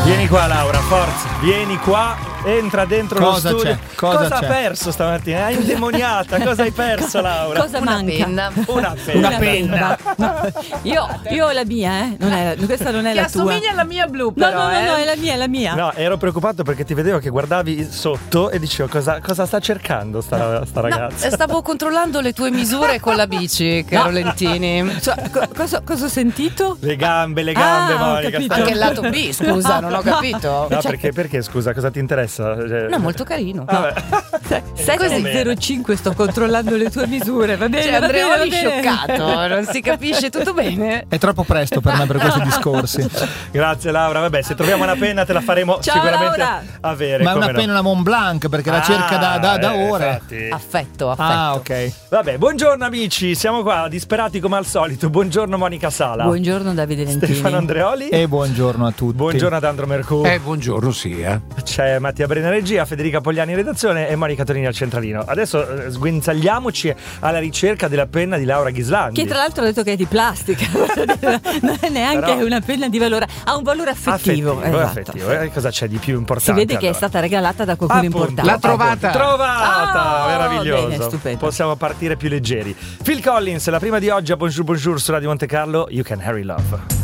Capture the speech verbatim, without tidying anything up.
Vieni qua Laura, forza, vieni qua, entra dentro cosa lo studio. C'è? Cosa, cosa c'è? hai perso stamattina? Hai indemoniata, cosa hai perso Laura? Cosa Una manca? penna. Una penna. Una penna. No, io, io ho la mia, eh? Non è la- questa non è Che la tua. assomiglia alla mia blu, No, però, no, no, eh. no, è la mia, è la mia. No, ero preoccupato perché ti vedevo che guardavi sotto e dicevo cosa, cosa sta cercando sta, sta No, ragazza. stavo controllando le tue misure con la bici, caro Lentini. Cioè, co- cosa, cosa ho sentito? Le gambe, le gambe, Ah, ho Monica. capito. sta- Anche il lato B, scusa, non ho capito. No, perché, perché scusa, cosa ti interessa? Cioè- No, molto carino. Vabbè. sette zero cinque sto controllando le tue misure, va bene? Cioè, va bene, Andreoli va bene. scioccato, non si capisce tutto bene. È troppo presto per me per questi discorsi. Grazie Laura, vabbè, se troviamo una penna te la faremo Ciao, sicuramente Laura. avere. Ma è una come no. penna, una Mont Blanc, perché la Ah, cerca da, da- da eh, ore. infatti. Affetto, affetto. Ah, ok. Vabbè, buongiorno amici, siamo qua disperati come al solito. Buongiorno Monica Sala. Buongiorno Davide Lentini. Stefano Andreoli. E buongiorno a tutti. Buongiorno ad Andro Mercuri. Eh, buongiorno, sì, eh. C'è Mattia Brena in regia, Federica Pogliani in redazione e Monica Tonini al centralino. Adesso eh, sguinzagliamoci alla ricerca della penna di Laura Ghislandi. Che tra l'altro ha detto che è di plastica, non è neanche Però- una penna di valore, ha un valore affettivo. affettivo, esatto. affettivo. Eh, cosa c'è di più Si importante? vede che è allora? stata regalata da qualcuno Appunto, importante. l'ha trovata. Trovata! Ah, Meraviglioso. bene, stupendo. Possiamo partire più leggeri. Phil Collins, la prima di oggi a Bonjour Bonjour su Radio Monte Carlo, You Can Harry Love.